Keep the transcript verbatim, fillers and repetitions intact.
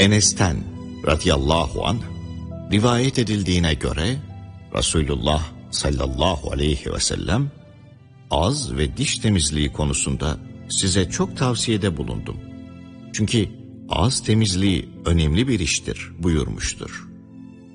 Enes'ten radıyallahu anh rivayet edildiğine göre Resulullah sallallahu aleyhi ve sellem ağız ve diş temizliği konusunda size çok tavsiyede bulundum. Çünkü ağız temizliği önemli bir iştir buyurmuştur.